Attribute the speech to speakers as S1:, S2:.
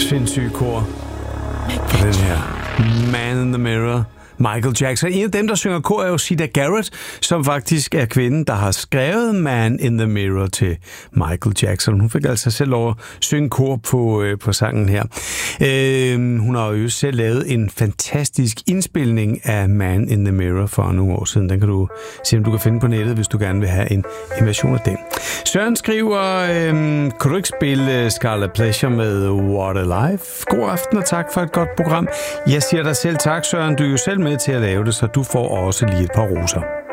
S1: sindssyge kor på den her Man in the Mirror. Michael Jackson. En af dem, der synger kor, er jo Sida Garrett, som faktisk er kvinden, der har skrevet Man in the Mirror til Michael Jackson. Hun fik altså selv lov at synge kor på sangen her. Hun har jo selv lavet en fantastisk indspilning af Man in the Mirror for nogle år siden. Den kan du se, om du kan finde på nettet, hvis du gerne vil have en version af den. Søren skriver, kan du ikke spille Scarlet Pleasure med What a Life? God aften og tak for et godt program. Jeg siger dig selv tak, Søren. Du er jo selv med til at lave det, så du får også lige et par roser.